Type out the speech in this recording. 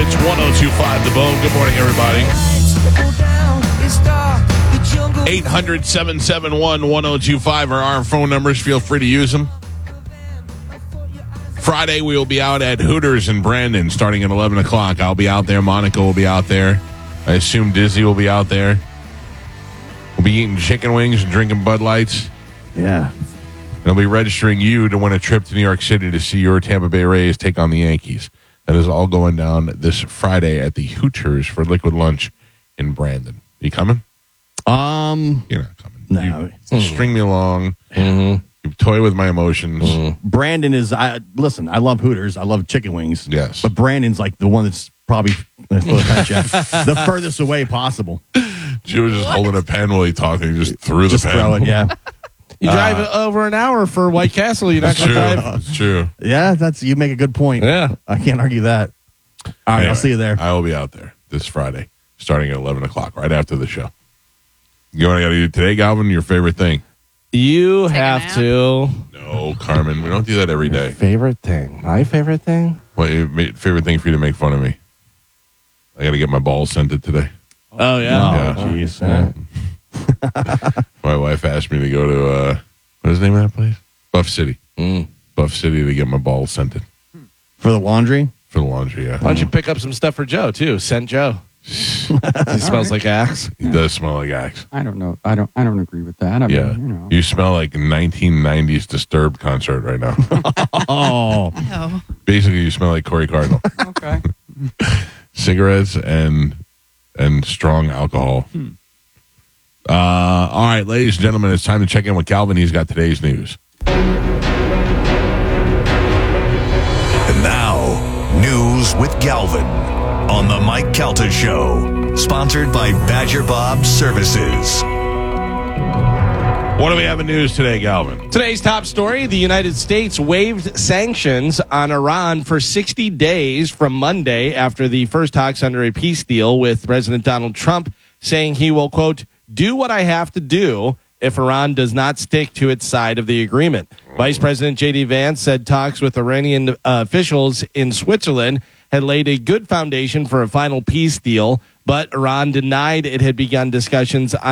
It's 102.5 The Bone. Good morning, everybody. 800-771-1025 are our phone numbers. Feel free to use them. Friday, we will be out at Hooters in Brandon starting at 11 o'clock. I'll be out there. Monica will be out there. I assume Dizzy will be out there. We'll be eating chicken wings and drinking Bud Lights. Yeah. And I'll be registering you to win a trip to New York City to see your Tampa Bay Rays take on the Yankees. That is all going down this Friday at the Hooters for Liquid Lunch in Brandon. You coming? You're not coming. No. You string me along. Mm-hmm. You toy with my emotions. Mm-hmm. Brandon is, listen, I love Hooters. I love chicken wings. Yes. But Brandon's like the one that's probably the furthest away possible. She was just holding a pen while he talked and he just threw the pen. Throw it, yeah. You drive over an hour for White Castle. You're not going to drive. It's true. Yeah, you make a good point. Yeah. I can't argue that. All right, Anyway, I'll see you there. I will be out there this Friday starting at 11 o'clock, right after the show. You know what I got to do today, Galvin? Your favorite thing? You Take a have nap? to. No, Carmen. We don't do that every day. Favorite thing. My favorite thing? What favorite thing for you to make fun of me? I got to get my balls scented today. Oh, yeah. Oh, jeez. Yeah. My wife asked me to go to, what is the name of that place? Buff City. Buff City to get my balls scented. For the laundry? For the laundry, yeah. Why don't you pick up some stuff for Joe, too? Scent Joe. He smells like Axe. He does smell like Axe. I don't know. I don't agree with that. I mean, Yeah. you know. You smell like a 1990s Disturbed concert right now. Oh. Oh. Basically, you smell like Corey Cardinal. Okay. Cigarettes and strong alcohol. All right, ladies and gentlemen, it's time to check in with Calvin. He's got today's news. And now, news with Galvin on the Mike Calta Show, sponsored by Badger Bob Services. What do we have in news today, Galvin? Today's top story, the United States waived sanctions on Iran for 60 days from Monday after the first talks under a peace deal with President Donald Trump, saying he will, quote, do what I have to do if Iran does not stick to its side of the agreement. Vice President J.D. Vance said talks with Iranian officials in Switzerland had laid a good foundation for a final peace deal, but Iran denied it had begun discussions on